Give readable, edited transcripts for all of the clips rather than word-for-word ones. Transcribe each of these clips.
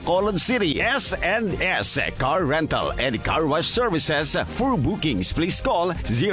Bacolod City. S&S Car Rental and Car Wash Services. For bookings, please call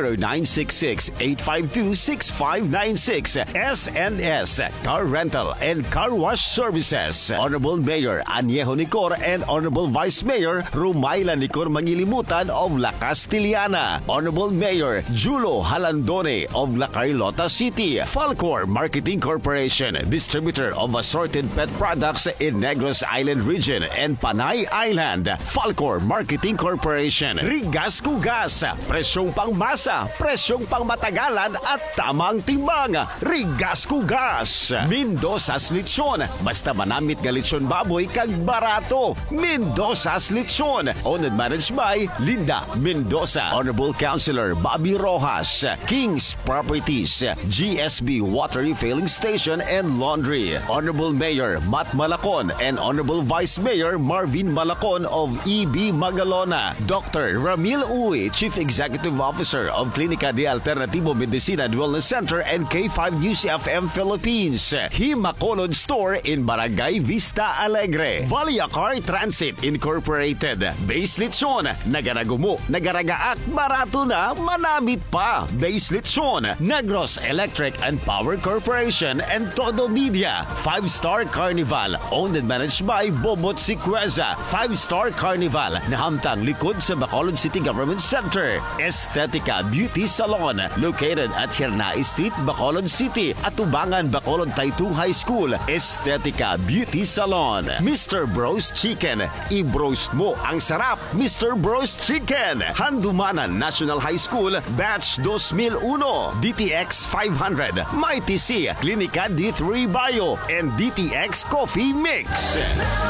0966-852-6596. S&S Car Rental and Car Wash Services. Honorable Mayor Añejo Nicor and Honorable Vice Mayor Rumayla Nicor Mangilimutan of La Castillana. Honorable Mayor Julo Halandone of La Carlota City. Falcor Marketing Corporation, distributor of assorted pet products in Negros Island region and Panay Island. Falcor Marketing Corporation. Rigas Kugas, presyong pangmasa, presyong pangmatagalan at tamang timbang. Rigas Kugas. Mendoza's Lechon, basta manamit nga lechon baboy kag barato. Mendoza's Lechon, owned and managed by Linda Mendoza. Honorable Councilor Bobby Rojas. King's Properties, GSB Water Refilling Station and Laundry. Honorable Mayor Matt Malacon and Honorable Vice Mayor Marvin Malacon of EB Magalona. Dr. Ramil Uy, Chief Executive Officer of Clinica de Alternativo Medicina and Wellness Center and K5 News FM Philippines. Himacolod Store in Barangay Vista Alegre. Valia Car Transit Incorporated. Base Lechon, nagaragumo, nagaragaak, barato na, manamit pa. Base Lechon, Negros Electric and Power Corporation and Todo Media. 5-Star Carnival, owned and managed by Bobot Siqueza. 5-Star Carnival, nahamtang likod sa Bacolod City Government Center. Estetica Beauty Salon, located at Hirnai Street, Bacolod City, at Tubangan, Bacolod Taytong High School. Estetica Beauty Salon. Mr. Bros Chicken, i-broast mo ang sarap. Mr. Bros Chicken, Handumanan National High School, Batch 2001, DTX 500, Mighty C, Clinica D3 Bio, and DTX Coffee Mix.